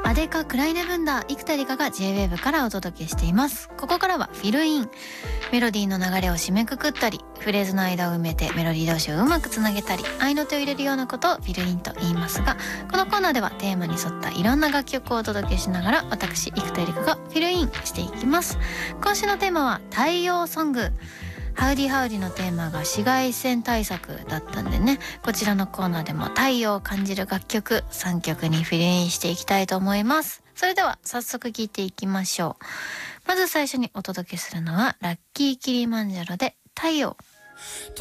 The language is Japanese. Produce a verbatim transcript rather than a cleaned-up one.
アデカ・クライネ・ブンダー生田理香が ジェイウェーブ からお届けしています。ここからはフィルイン。メロディーの流れを締めくくったり、フレーズの間を埋めてメロディー同士をうまくつなげたり、合いの手を入れるようなことをフィルインと言いますが、このコーナーではテーマに沿ったいろんな楽曲をお届けしながら、私生田理香がフィルインしていきます。今週のテーマは太陽ソング。ハウディハウディのテーマが紫外線対策だったんでね、こちらのコーナーでも太陽を感じる楽曲さんきょくにフィルインしていきたいと思います。それでは早速聴いていきましょう。まず最初にお届けするのはラッキーキリマンジャロで太陽。